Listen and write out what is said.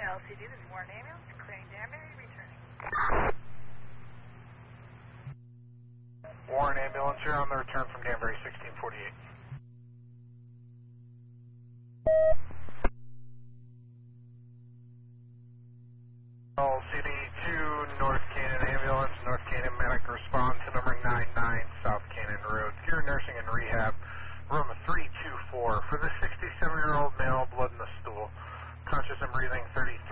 LCD, this is Warren Ambulance, clearing Danbury, returning. Warren Ambulance, you're on the return from Danbury, 1648. LCD 2, North Canaan Ambulance, North Canaan Medic, respond to number 99 South Canaan Road, Cure Nursing and Rehab, room 324, for the 67-year-old male, blood in the stool, conscious and breathing, 33.